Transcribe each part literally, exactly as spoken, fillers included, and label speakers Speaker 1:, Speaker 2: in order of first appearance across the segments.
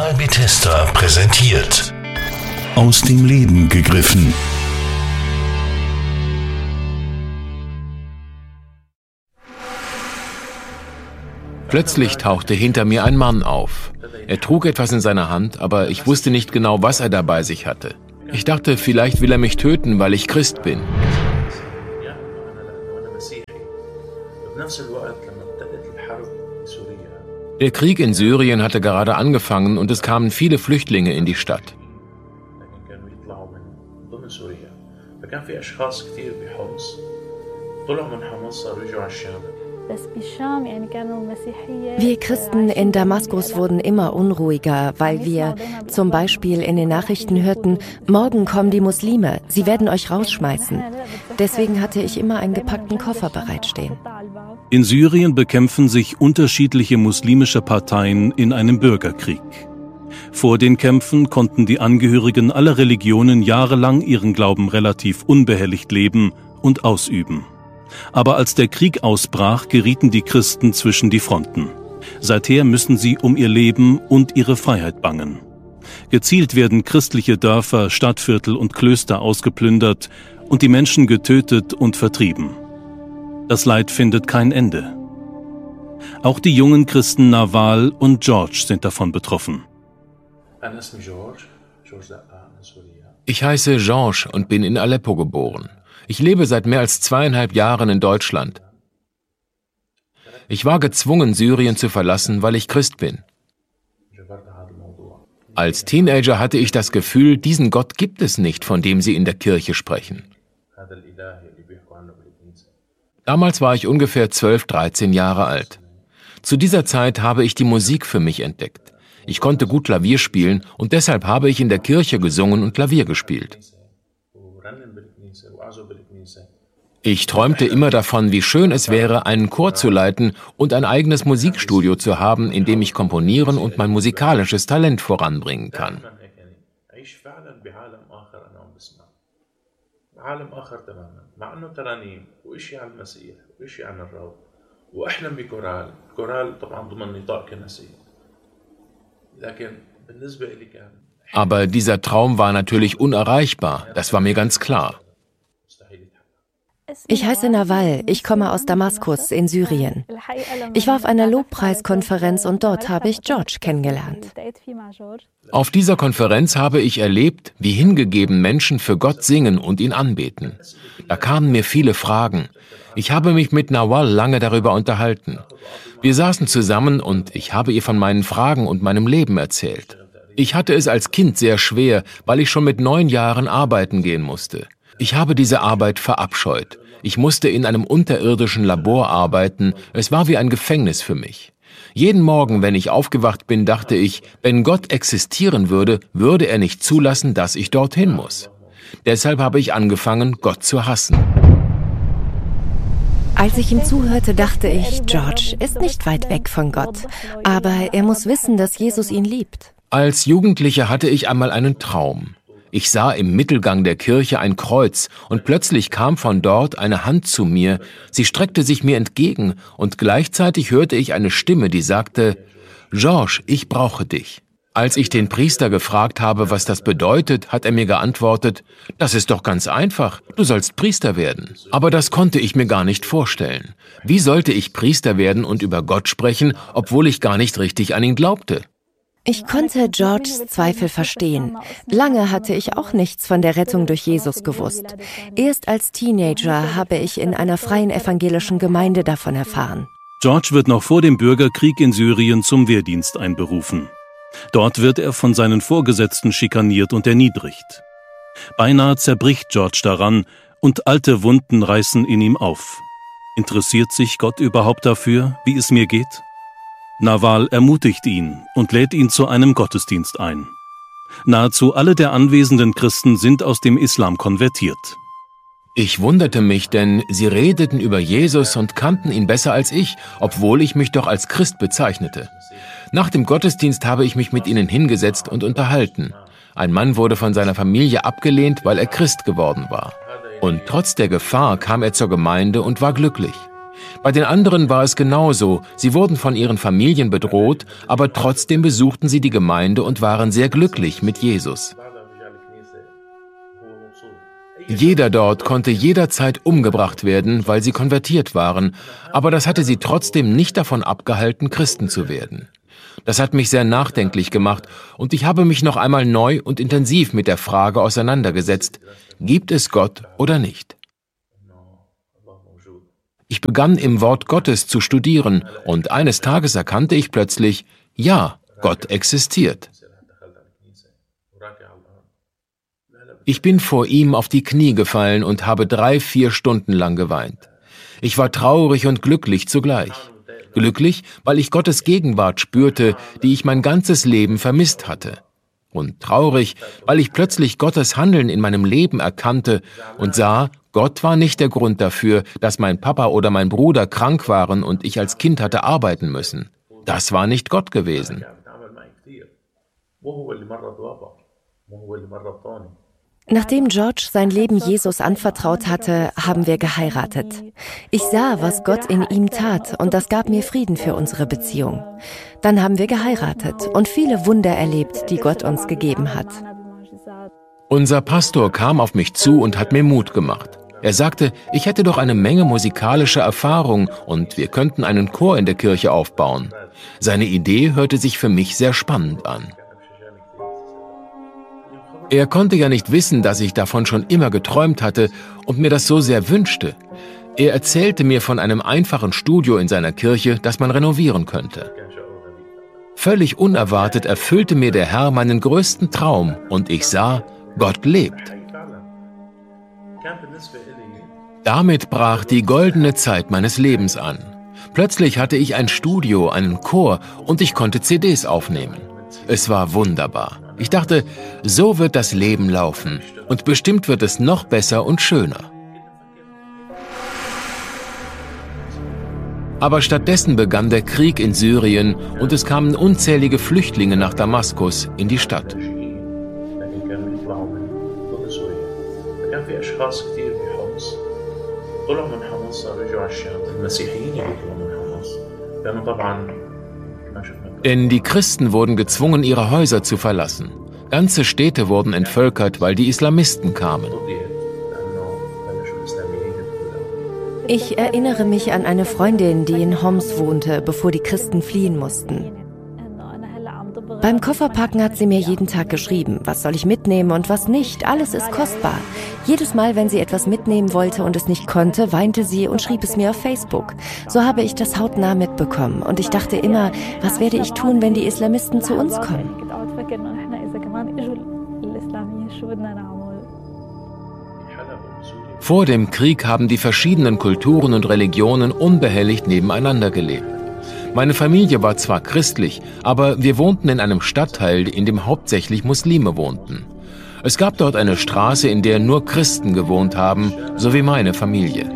Speaker 1: Nawal Bethesda präsentiert. Aus dem Leben gegriffen.
Speaker 2: Plötzlich tauchte hinter mir ein Mann auf. Er trug etwas in seiner Hand, aber ich wusste nicht genau, was er da bei sich hatte. Ich dachte, vielleicht will er mich töten, weil ich Christ bin. Der Krieg in Syrien hatte gerade angefangen und es kamen viele Flüchtlinge in die Stadt.
Speaker 3: Wir Christen in Damaskus wurden immer unruhiger, weil wir zum Beispiel in den Nachrichten hörten, morgen kommen die Muslime, sie werden euch rausschmeißen. Deswegen hatte ich immer einen gepackten Koffer bereitstehen.
Speaker 4: In Syrien bekämpfen sich unterschiedliche muslimische Parteien in einem Bürgerkrieg. Vor den Kämpfen konnten die Angehörigen aller Religionen jahrelang ihren Glauben relativ unbehelligt leben und ausüben. Aber als der Krieg ausbrach, gerieten die Christen zwischen die Fronten. Seither müssen sie um ihr Leben und ihre Freiheit bangen. Gezielt werden christliche Dörfer, Stadtviertel und Klöster ausgeplündert und die Menschen getötet und vertrieben. Das Leid findet kein Ende. Auch die jungen Christen Nawal und George sind davon betroffen.
Speaker 2: Ich heiße George und bin in Aleppo geboren. Ich lebe seit mehr als zweieinhalb Jahren in Deutschland. Ich war gezwungen, Syrien zu verlassen, weil ich Christ bin. Als Teenager hatte ich das Gefühl, diesen Gott gibt es nicht, von dem sie in der Kirche sprechen. Damals war ich ungefähr zwölf, dreizehn Jahre alt. Zu dieser Zeit habe ich die Musik für mich entdeckt. Ich konnte gut Klavier spielen und deshalb habe ich in der Kirche gesungen und Klavier gespielt. Ich träumte immer davon, wie schön es wäre, einen Chor zu leiten und ein eigenes Musikstudio zu haben, in dem ich komponieren und mein musikalisches Talent voranbringen kann. Aber dieser Traum war natürlich unerreichbar, das war mir ganz klar.
Speaker 3: Ich heiße Nawal, ich komme aus Damaskus in Syrien. Ich war auf einer Lobpreiskonferenz und dort habe ich George kennengelernt.
Speaker 2: Auf dieser Konferenz habe ich erlebt, wie hingegeben Menschen für Gott singen und ihn anbeten. Da kamen mir viele Fragen. Ich habe mich mit Nawal lange darüber unterhalten. Wir saßen zusammen und ich habe ihr von meinen Fragen und meinem Leben erzählt. Ich hatte es als Kind sehr schwer, weil ich schon mit neun Jahren arbeiten gehen musste. Ich habe diese Arbeit verabscheut. Ich musste in einem unterirdischen Labor arbeiten. Es war wie ein Gefängnis für mich. Jeden Morgen, wenn ich aufgewacht bin, dachte ich, wenn Gott existieren würde, würde er nicht zulassen, dass ich dorthin muss. Deshalb habe ich angefangen, Gott zu hassen.
Speaker 3: Als ich ihm zuhörte, dachte ich, George ist nicht weit weg von Gott. Aber er muss wissen, dass Jesus ihn liebt.
Speaker 2: Als Jugendlicher hatte ich einmal einen Traum. Ich sah im Mittelgang der Kirche ein Kreuz und plötzlich kam von dort eine Hand zu mir. Sie streckte sich mir entgegen und gleichzeitig hörte ich eine Stimme, die sagte, »George, ich brauche dich.« Als ich den Priester gefragt habe, was das bedeutet, hat er mir geantwortet, »Das ist doch ganz einfach, du sollst Priester werden.« Aber das konnte ich mir gar nicht vorstellen. Wie sollte ich Priester werden und über Gott sprechen, obwohl ich gar nicht richtig an ihn glaubte?
Speaker 3: Ich konnte Georges Zweifel verstehen. Lange hatte ich auch nichts von der Rettung durch Jesus gewusst. Erst als Teenager habe ich in einer freien evangelischen Gemeinde davon erfahren.
Speaker 4: George wird noch vor dem Bürgerkrieg in Syrien zum Wehrdienst einberufen. Dort wird er von seinen Vorgesetzten schikaniert und erniedrigt. Beinahe zerbricht George daran und alte Wunden reißen in ihm auf. Interessiert sich Gott überhaupt dafür, wie es mir geht? Nawal ermutigt ihn und lädt ihn zu einem Gottesdienst ein. Nahezu alle der anwesenden Christen sind aus dem Islam konvertiert.
Speaker 2: Ich wunderte mich, denn sie redeten über Jesus und kannten ihn besser als ich, obwohl ich mich doch als Christ bezeichnete. Nach dem Gottesdienst habe ich mich mit ihnen hingesetzt und unterhalten. Ein Mann wurde von seiner Familie abgelehnt, weil er Christ geworden war. Und trotz der Gefahr kam er zur Gemeinde und war glücklich. Bei den anderen war es genauso. Sie wurden von ihren Familien bedroht, aber trotzdem besuchten sie die Gemeinde und waren sehr glücklich mit Jesus. Jeder dort konnte jederzeit umgebracht werden, weil sie konvertiert waren, aber das hatte sie trotzdem nicht davon abgehalten, Christen zu werden. Das hat mich sehr nachdenklich gemacht und ich habe mich noch einmal neu und intensiv mit der Frage auseinandergesetzt, gibt es Gott oder nicht? Ich begann im Wort Gottes zu studieren und eines Tages erkannte ich plötzlich, ja, Gott existiert. Ich bin vor ihm auf die Knie gefallen und habe drei, vier Stunden lang geweint. Ich war traurig und glücklich zugleich. Glücklich, weil ich Gottes Gegenwart spürte, die ich mein ganzes Leben vermisst hatte. Und traurig, weil ich plötzlich Gottes Handeln in meinem Leben erkannte und sah, Gott war nicht der Grund dafür, dass mein Papa oder mein Bruder krank waren und ich als Kind hatte arbeiten müssen. Das war nicht Gott gewesen.
Speaker 3: Nachdem George sein Leben Jesus anvertraut hatte, haben wir geheiratet. Ich sah, was Gott in ihm tat, und das gab mir Frieden für unsere Beziehung. Dann haben wir geheiratet und viele Wunder erlebt, die Gott uns gegeben hat.
Speaker 2: Unser Pastor kam auf mich zu und hat mir Mut gemacht. Er sagte, ich hätte doch eine Menge musikalischer Erfahrung und wir könnten einen Chor in der Kirche aufbauen. Seine Idee hörte sich für mich sehr spannend an. Er konnte ja nicht wissen, dass ich davon schon immer geträumt hatte und mir das so sehr wünschte. Er erzählte mir von einem einfachen Studio in seiner Kirche, das man renovieren könnte. Völlig unerwartet erfüllte mir der Herr meinen größten Traum und ich sah, Gott lebt. Damit brach die goldene Zeit meines Lebens an. Plötzlich hatte ich ein Studio, einen Chor und ich konnte C Ds aufnehmen. Es war wunderbar. Ich dachte, so wird das Leben laufen und bestimmt wird es noch besser und schöner. Aber stattdessen begann der Krieg in Syrien und es kamen unzählige Flüchtlinge nach Damaskus in die Stadt. Denn die Christen wurden gezwungen, ihre Häuser zu verlassen. Ganze Städte wurden entvölkert, weil die Islamisten kamen.
Speaker 3: Ich erinnere mich an eine Freundin, die in Homs wohnte, bevor die Christen fliehen mussten. Beim Kofferpacken hat sie mir jeden Tag geschrieben, was soll ich mitnehmen und was nicht, alles ist kostbar. Jedes Mal, wenn sie etwas mitnehmen wollte und es nicht konnte, weinte sie und schrieb es mir auf Facebook. So habe ich das hautnah mitbekommen und ich dachte immer, was werde ich tun, wenn die Islamisten zu uns kommen?
Speaker 2: Vor dem Krieg haben die verschiedenen Kulturen und Religionen unbehelligt nebeneinander gelebt. Meine Familie war zwar christlich, aber wir wohnten in einem Stadtteil, in dem hauptsächlich Muslime wohnten. Es gab dort eine Straße, in der nur Christen gewohnt haben, so wie meine Familie.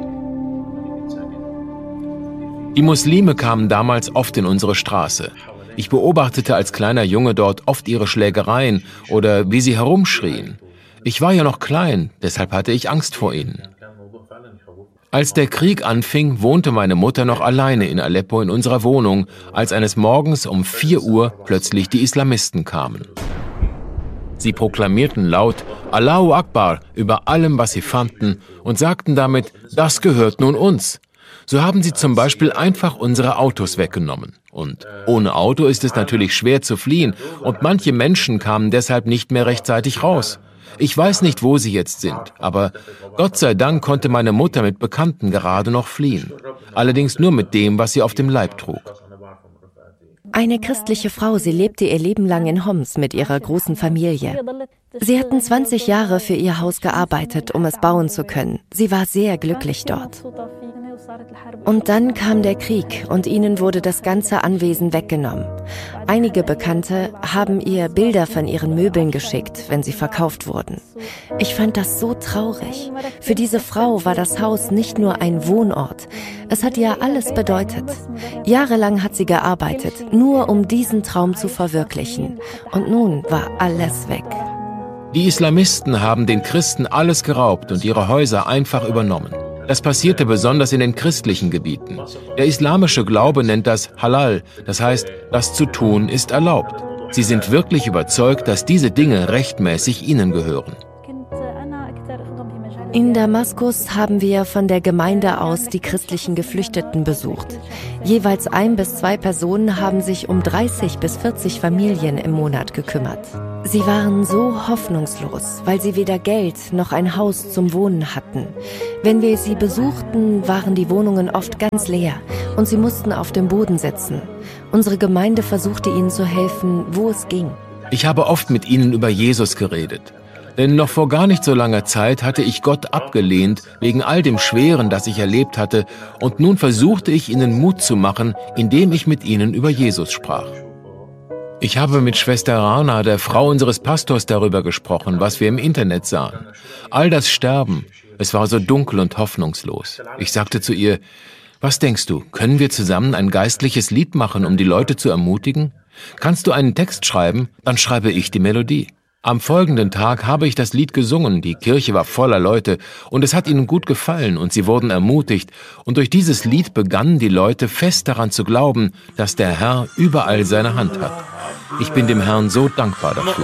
Speaker 2: Die Muslime kamen damals oft in unsere Straße. Ich beobachtete als kleiner Junge dort oft ihre Schlägereien oder wie sie herumschrien. Ich war ja noch klein, deshalb hatte ich Angst vor ihnen. Als der Krieg anfing, wohnte meine Mutter noch alleine in Aleppo in unserer Wohnung, als eines Morgens um vier Uhr plötzlich die Islamisten kamen. Sie proklamierten laut Allahu Akbar über allem, was sie fanden und sagten damit, das gehört nun uns. So haben sie zum Beispiel einfach unsere Autos weggenommen. Und ohne Auto ist es natürlich schwer zu fliehen und manche Menschen kamen deshalb nicht mehr rechtzeitig raus. Ich weiß nicht, wo sie jetzt sind, aber Gott sei Dank konnte meine Mutter mit Bekannten gerade noch fliehen. Allerdings nur mit dem, was sie auf dem Leib trug.
Speaker 3: Eine christliche Frau, sie lebte ihr Leben lang in Homs mit ihrer großen Familie. Sie hatten zwanzig Jahre für ihr Haus gearbeitet, um es bauen zu können. Sie war sehr glücklich dort. Und dann kam der Krieg und ihnen wurde das ganze Anwesen weggenommen. Einige Bekannte haben ihr Bilder von ihren Möbeln geschickt, wenn sie verkauft wurden. Ich fand das so traurig. Für diese Frau war das Haus nicht nur ein Wohnort. Es hat ihr alles bedeutet. Jahrelang hat sie gearbeitet, nur um diesen Traum zu verwirklichen. Und nun war alles weg.
Speaker 2: Die Islamisten haben den Christen alles geraubt und ihre Häuser einfach übernommen. Das passierte besonders in den christlichen Gebieten. Der islamische Glaube nennt das Halal, das heißt, das zu tun ist erlaubt. Sie sind wirklich überzeugt, dass diese Dinge rechtmäßig ihnen gehören.
Speaker 3: In Damaskus haben wir von der Gemeinde aus die christlichen Geflüchteten besucht. Jeweils ein bis zwei Personen haben sich um dreißig bis vierzig Familien im Monat gekümmert. Sie waren so hoffnungslos, weil sie weder Geld noch ein Haus zum Wohnen hatten. Wenn wir sie besuchten, waren die Wohnungen oft ganz leer und sie mussten auf dem Boden sitzen. Unsere Gemeinde versuchte ihnen zu helfen, wo es ging.
Speaker 2: Ich habe oft mit ihnen über Jesus geredet. Denn noch vor gar nicht so langer Zeit hatte ich Gott abgelehnt, wegen all dem Schweren, das ich erlebt hatte, und nun versuchte ich ihnen Mut zu machen, indem ich mit ihnen über Jesus sprach. Ich habe mit Schwester Rana, der Frau unseres Pastors, darüber gesprochen, was wir im Internet sahen. All das Sterben, es war so dunkel und hoffnungslos. Ich sagte zu ihr, was denkst du, können wir zusammen ein geistliches Lied machen, um die Leute zu ermutigen? Kannst du einen Text schreiben? Dann schreibe ich die Melodie. Am folgenden Tag habe ich das Lied gesungen, die Kirche war voller Leute und es hat ihnen gut gefallen und sie wurden ermutigt und durch dieses Lied begannen die Leute fest daran zu glauben, dass der Herr überall seine Hand hat. Ich bin dem Herrn so dankbar dafür.